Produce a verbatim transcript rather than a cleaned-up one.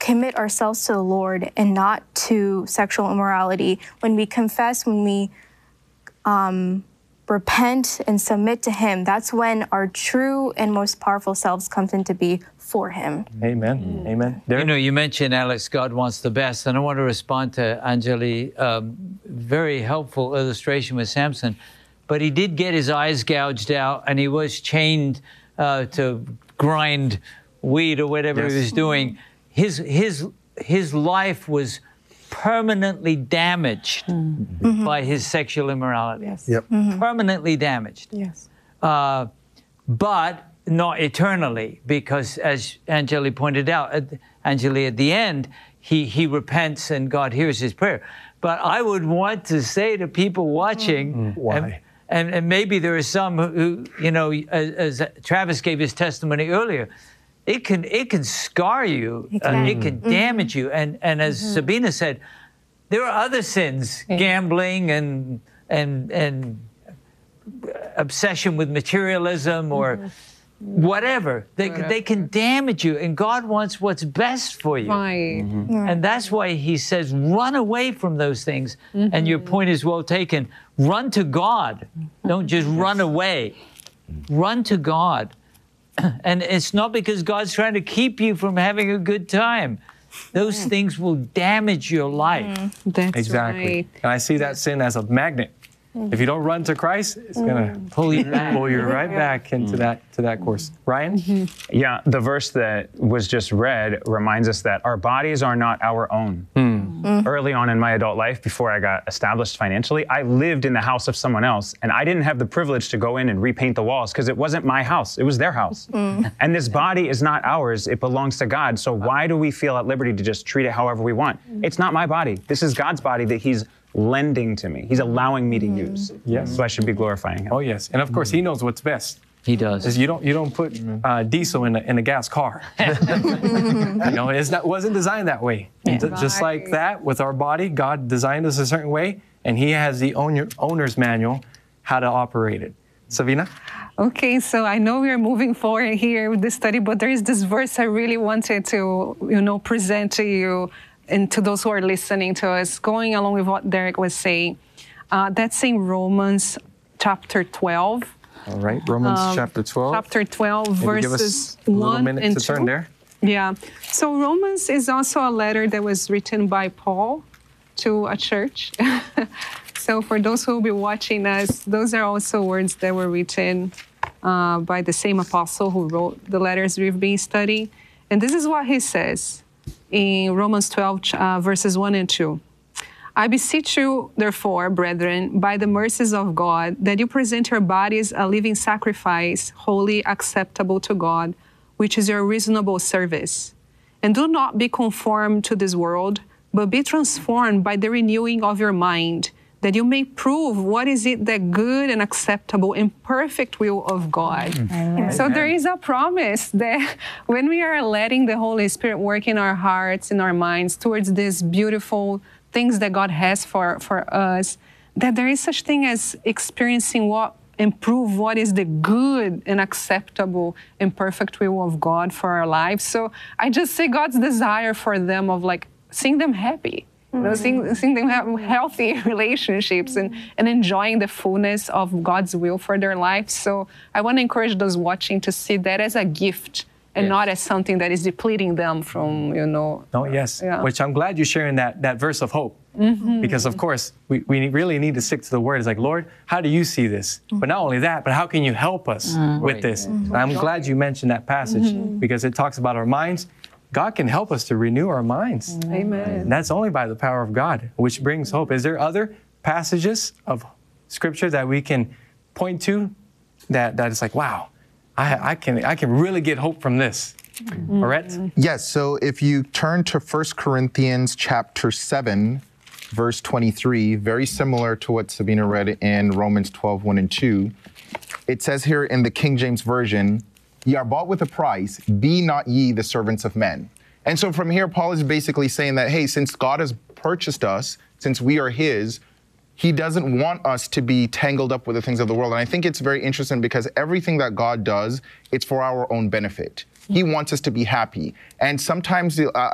commit ourselves to the Lord and not to sexual immorality, when we confess, when we um, repent and submit to him, that's when our true and most powerful selves comes into be for him. Amen. Mm. Amen. Derek? You know, you mentioned, Alex, God wants the best, and I want to respond to Anjali. Um, very helpful illustration with Samson, but he did get his eyes gouged out, and he was chained uh, to grind wheat or whatever yes. he was doing. His his his life was permanently damaged mm-hmm. by his sexual immorality. Yes. Yep. Mm-hmm. Permanently damaged. Yes. Uh, but not eternally, because as Anjali pointed out, at, Anjali, at the end, he, he repents and God hears his prayer. But I would want to say to people watching, mm. Why? And, and, and maybe there are some who, you know, as, as Travis gave his testimony earlier, it can it can scar you, it can, uh, it can mm-hmm. damage you. And, and as mm-hmm. Sabina said, there are other sins, yeah. gambling and, and, and obsession with materialism or mm-hmm. whatever. They, whatever. They can damage you, and God wants what's best for you. Right. Mm-hmm. Yeah. And that's why he says, run away from those things. Mm-hmm. And your point is well taken. Run to God. Don't just run away. Run to God. And it's not because God's trying to keep you from having a good time. Those yeah. things will damage your life. Mm-hmm. That's exactly. Right. And I see that sin as a magnet. If you don't run to Christ, it's mm. gonna pull you back, pull you right back into mm. that to that course. Ryan? Mm-hmm. Yeah, the verse that was just read reminds us that our bodies are not our own. Mm. Mm. Early on in my adult life, before I got established financially, I lived in the house of someone else, and I didn't have the privilege to go in and repaint the walls because it wasn't my house; it was their house. Mm. And this body is not ours; it belongs to God. So why do we feel at liberty to just treat it however we want? Mm. It's not my body. This is God's body that He's lending to me. He's allowing me to use. Yes. So I should be glorifying him. Oh, yes. And of course, he knows what's best. He does. Is you don't you don't put uh, diesel in a, in a gas car. You know, it's not wasn't designed that way. Yeah. Right. Just like that with our body, God designed us a certain way, and He has the owner, owner's manual how to operate it. Savina? Okay, so I know we're moving forward here with this study, but there is this verse I really wanted to, you know, present to you and to those who are listening to us, going along with what Derek was saying. Uh, that's in Romans chapter twelve. All right, Romans um, chapter twelve. Chapter twelve, Maybe verses give us a little one minute and to two. Turn there. Yeah. So Romans is also a letter that was written by Paul to a church. So for those who will be watching us, those are also words that were written uh, by the same apostle who wrote the letters we've been studying. And this is what he says in Romans twelve, uh, verses one and two. I beseech you, therefore, brethren, by the mercies of God, that you present your bodies a living sacrifice, wholly acceptable to God, which is your reasonable service. And do not be conformed to this world, but be transformed by the renewing of your mind, that you may prove what is it that good and acceptable and perfect will of God. Mm-hmm. So there is a promise that when we are letting the Holy Spirit work in our hearts, in our minds, towards this beautiful things that God has for, for us, that there is such thing as experiencing what, improve what is the good and acceptable and perfect will of God for our lives. So I just see God's desire for them of like, seeing them happy, mm-hmm. you know, seeing, seeing them have healthy relationships and, and enjoying the fullness of God's will for their lives. So I want to encourage those watching to see that as a gift and yes. not as something that is depleting them from, you know. Oh, yes. Yeah. Which I'm glad you're sharing that, that verse of hope. Mm-hmm. Because, of course, we, we really need to stick to the word. It's like, Lord, how do you see this? Mm-hmm. But not only that, but how can you help us mm-hmm. with this? Mm-hmm. And I'm glad you mentioned that passage mm-hmm. because it talks about our minds. God can help us to renew our minds. Amen. And that's only by the power of God, which brings hope. Is there other passages of Scripture that we can point to that, that is like, wow, I, I can I can really get hope from this? Mm-hmm. Orette? Yes, so if you turn to First Corinthians chapter seven, verse twenty-three, very similar to what Sabina read in Romans twelve, one and two, it says here in the King James Version, ye are bought with a price, be not ye the servants of men. And so from here, Paul is basically saying that, hey, since God has purchased us, since we are His, He doesn't want us to be tangled up with the things of the world. And I think it's very interesting because everything that God does, it's for our own benefit. He wants us to be happy. And sometimes uh,